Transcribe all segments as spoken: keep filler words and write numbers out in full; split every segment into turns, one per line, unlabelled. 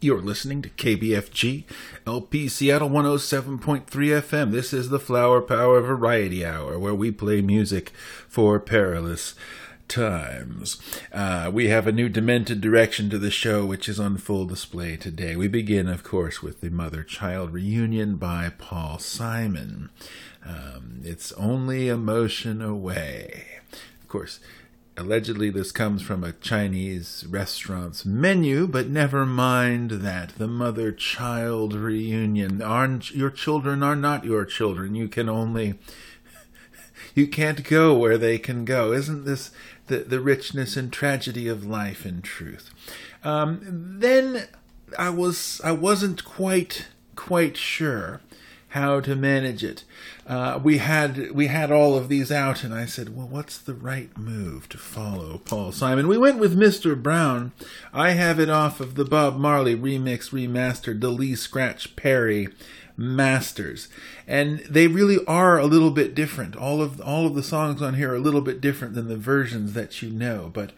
You're listening to K B F G, L P Seattle one oh seven point three F M. This is the Flower Power Variety Hour, where we play music for perilous times. Uh, we have a new demented direction to the show, which is on full display today. We begin, of course, with the Mother-Child Reunion by Paul Simon. Um, it's Only Emotion Away. Of course, allegedly, this comes from a Chinese restaurant's menu, but never mind that. The mother-child reunion. Aren't, your children are not your children. You can only... You can't go where they can go. Isn't this the, the richness and tragedy of life in truth? Um, then I was I wasn't quite quite sure how to manage it. Uh, we had we had all of these out, and I said, well, what's the right move to follow Paul Simon? We went with Mister Brown. I have it off of the Bob Marley remix, remastered, the Lee Scratch Perry masters. And they really are a little bit different. All of all of the songs on here are a little bit different than the versions that you know, but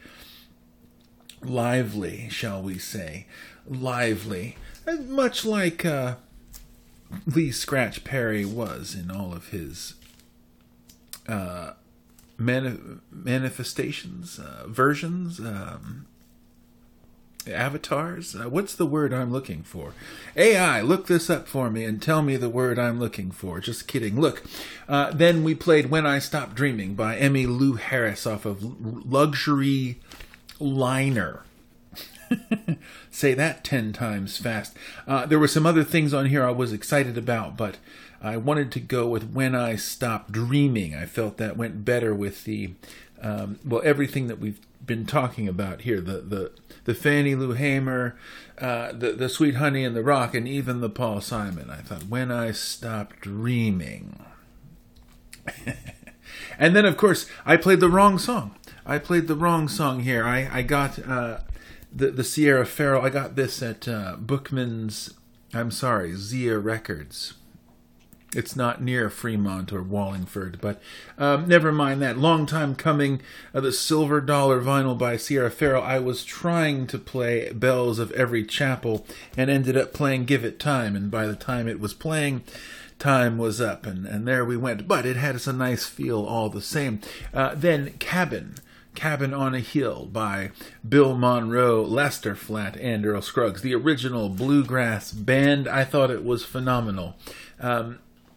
lively, shall we say. Lively. And much like... Uh, Lee Scratch Perry was in all of his uh, mani- manifestations, uh, versions, um, avatars. Uh, what's the word I'm looking for? A I, look this up for me and tell me the word I'm looking for. Just kidding. Look, uh, then we played When I Stopped Dreaming by Emmylou Harris off of Luxury Liner. Say that ten times fast. Uh, there were some other things on here I was excited about, but I wanted to go with When I Stopped Dreaming. I felt that went better with the, um, well, everything that we've been talking about here. The the, the Fannie Lou Hamer, uh, the, the Sweet Honey and the Rock, and even the Paul Simon. I thought, When I Stopped Dreaming. And then, of course, I played the wrong song. I played the wrong song here. I, I got... Uh, The the Sierra Farrell, I got this at uh, Bookman's, I'm sorry, Zia Records. It's not near Fremont or Wallingford, but um, never mind that. Long time coming, uh, the Silver Dollar vinyl by Sierra Farrell. I was trying to play Bells of Every Chapel and ended up playing Give It Time, and by the time it was playing, time was up, and, and there we went. But it had a nice feel all the same. Uh, then Cabin. Cabin on a Hill by Bill Monroe, Lester Flatt, and Earl Scruggs. The original bluegrass band. I thought it was phenomenal. Um,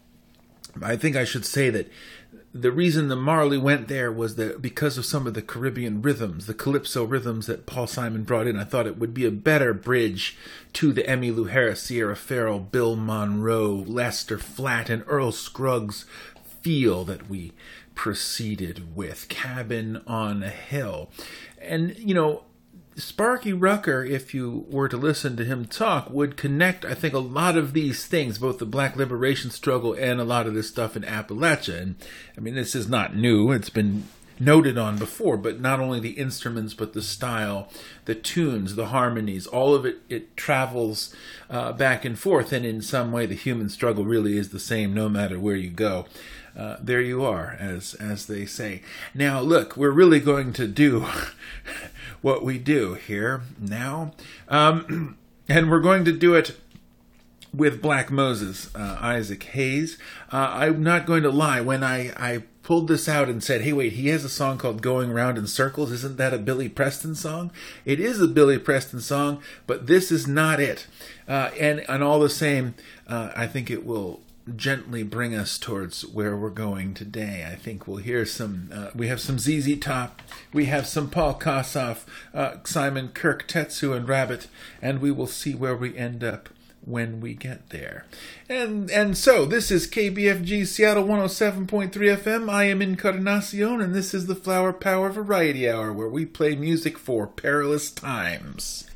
I think I should say that the reason the Marley went there was that because of some of the Caribbean rhythms, the calypso rhythms that Paul Simon brought in. I thought it would be a better bridge to the Emmylou Harris, Sierra Farrell, Bill Monroe, Lester Flatt, and Earl Scruggs feel that we proceeded with. Cabin on a Hill. And, you know, Sparky Rucker, if you were to listen to him talk, would connect, I think, a lot of these things, both the Black liberation struggle and a lot of this stuff in Appalachia. And, I mean, this is not new. It's been noted on before, but not only the instruments, but the style, the tunes, the harmonies, all of it, it travels uh, back and forth. And in some way, the human struggle really is the same no matter where you go. Uh, there you are, as as they say. Now, look, we're really going to do what we do here now. Um, and we're going to do it with Black Moses, uh, Isaac Hayes. Uh, I'm not going to lie. When I, I pulled this out and said, hey, wait, he has a song called Going Round in Circles. Isn't that a Billy Preston song? It is a Billy Preston song, but this is not it. Uh, and, and all the same, uh, I think it will gently bring us towards where we're going today. I think we'll hear some, uh, we have some Z Z Top, we have some Paul Kossoff, uh, Simon Kirke, Tetsu and Rabbit, and we will see where we end up when we get there. And and so, this is K B F G Seattle one oh seven point three F M. I am Encarnacion, and this is the Flower Power Variety Hour, where we play music for perilous times.